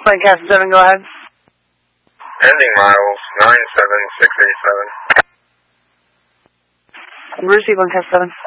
Lancaster 7, go ahead. Ending miles 97687. Receive Lancaster 7.